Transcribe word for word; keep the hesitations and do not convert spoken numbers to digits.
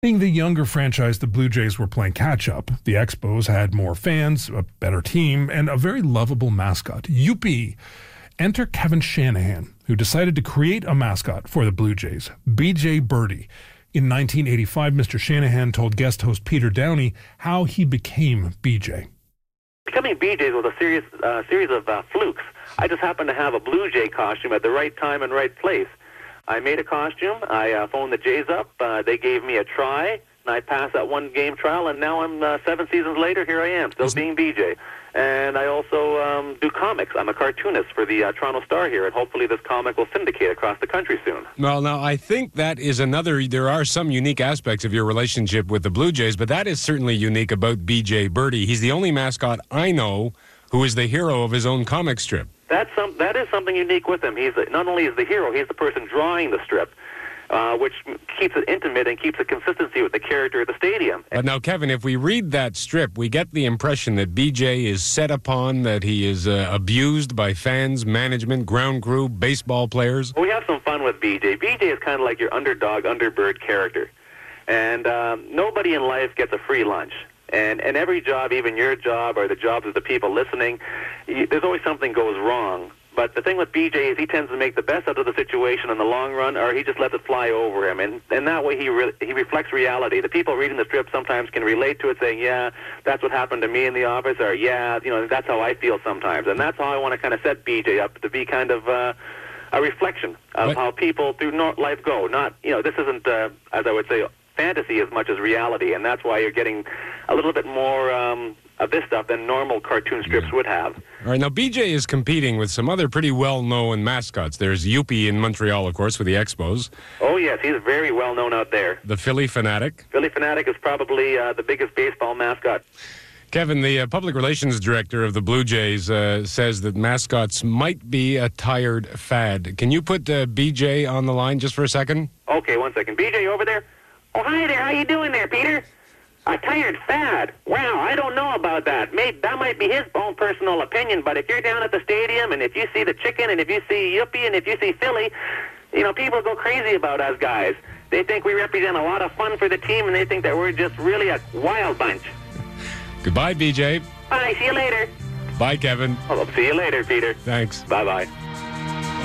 Being the younger franchise, the Blue Jays were playing catch-up. The Expos had more fans, a better team, and a very lovable mascot. Youppi! Enter Kevin Shanahan, who decided to create a mascot for the Blue Jays, B J Birdie. In nineteen eighty-five, Mister Shanahan told guest host Peter Downey how he became B J. Becoming B J was a serious, uh, series of uh, flukes. I just happened to have a Blue Jay costume at the right time and right place. I made a costume. I uh, phoned the Jays up. Uh, they gave me a try, and I passed that one game trial, and now I'm uh, seven seasons later, here I am, still being B J. And I also um, do comics. I'm a cartoonist for the uh, Toronto Star here, and hopefully this comic will syndicate across the country soon. Well, now, I think that is another, there are some unique aspects of your relationship with the Blue Jays, but that is certainly unique about B J Birdie. He's the only mascot I know who is the hero of his own comic strip. That's some, that is something unique with him. He's not only is the hero, he's the person drawing the strip, uh, which keeps it intimate and keeps a consistency with the character of the stadium. But now, Kevin, if we read that strip, we get the impression that B J is set upon, that he is uh, abused by fans, management, ground crew, baseball players. We have some fun with B J. B J is kind of like your underdog, underbird character. And um, nobody in life gets a free lunch. And, and every job, even your job or the jobs of the people listening, you, there's always something goes wrong. But the thing with B J is he tends to make the best out of the situation in the long run, or he just lets it fly over him. And, and that way he re- he reflects reality. The people reading the strip sometimes can relate to it, saying, yeah, that's what happened to me in the office, or yeah, you know, that's how I feel sometimes. And that's how I want to kind of set B J up to be kind of uh, a reflection of what? how people through life go. Not, you know, this isn't, uh, as I would say, fantasy as much as reality, and that's why you're getting a little bit more um, of this stuff than normal cartoon strips yeah. would have. All right, now B J is competing with some other pretty well-known mascots. There's Youppi in Montreal, of course, with the Expos. Oh, yes, he's very well-known out there. The Phillie Phanatic. Phillie Phanatic is probably uh, the biggest baseball mascot. Kevin, the uh, public relations director of the Blue Jays, uh, says that mascots might be a tired fad. Can you put uh, B J on the line just for a second? Okay, one second. B J, over there? Oh, hi there. How you doing there, Peter? A tired fad. Wow, I don't know about that. Maybe that might be his own personal opinion, but if you're down at the stadium and if you see the chicken and if you see Youppi and if you see Philly, you know, people go crazy about us guys. They think we represent a lot of fun for the team, and they think that we're just really a wild bunch. Goodbye, B J. Bye, see you later. Bye, Kevin. Well, see you later, Peter. Thanks. Bye-bye.